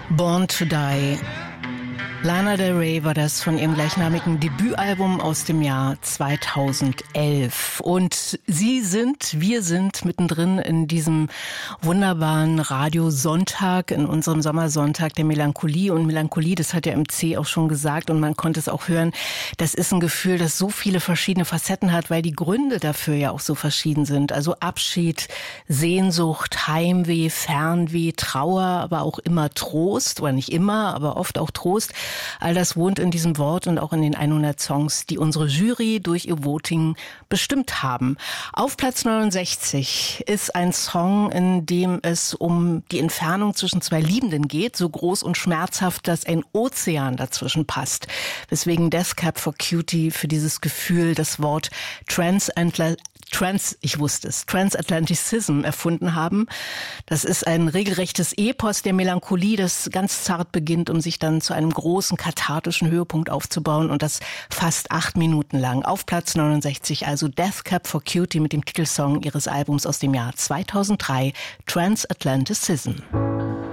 Born to Die. Lana Del Rey war das von ihrem gleichnamigen Debütalbum aus dem Jahr 2011. Und wir sind mittendrin in diesem wunderbaren Radiosonntag, in unserem Sommersonntag der Melancholie. Und Melancholie, das hat der MC auch schon gesagt und man konnte es auch hören, das ist ein Gefühl, das so viele verschiedene Facetten hat, weil die Gründe dafür ja auch so verschieden sind. Also Abschied, Sehnsucht, Heimweh, Fernweh, Trauer, aber auch immer Trost, oder nicht immer, aber oft auch Trost. All das wohnt in diesem Wort und auch in den 100 Songs, die unsere Jury durch ihr Voting bestimmt haben. Auf Platz 69 ist ein Song, in dem es um die Entfernung zwischen zwei Liebenden geht, so groß und schmerzhaft, dass ein Ozean dazwischen passt. Weswegen Death Cab for Cutie für dieses Gefühl das Wort Transatlanticism erfunden haben. Das ist ein regelrechtes Epos der Melancholie, das ganz zart beginnt, um sich dann zu einem großen kathartischen Höhepunkt aufzubauen und das fast 8 Minuten lang. Auf Platz 69 also Death Cab for Cutie mit dem Titelsong ihres Albums aus dem Jahr 2003, Transatlanticism.